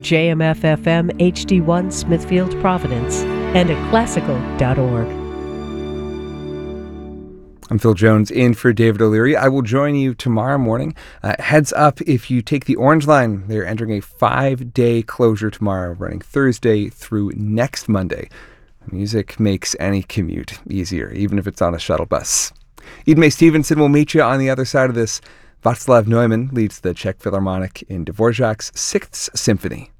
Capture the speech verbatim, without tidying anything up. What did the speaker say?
J M F F M H D one Smithfield, Providence, and at classical dot org. I'm Phil Jones in for David O'Leary. I will join you tomorrow morning. Uh, heads up, if you take the Orange Line, they're entering a five-day closure tomorrow, running Thursday through next Monday. Music makes any commute easier, even if it's on a shuttle bus. Eden May Stevenson will meet you on the other side of this. Václav Neumann leads the Czech Philharmonic in Dvorak's Sixth Symphony.